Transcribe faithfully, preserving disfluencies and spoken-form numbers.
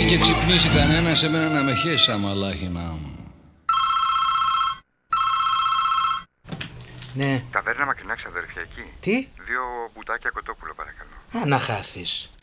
και ξυπνήσει κανένα, σε μένα να με χέσει αμαλάχινα μου. Ναι. Ταβέρνα Μακρινά, ξαδερφιά εκεί. Τι? Δύο μπουτάκια κοτόπουλο, παρακαλώ. Α, να χάθεις.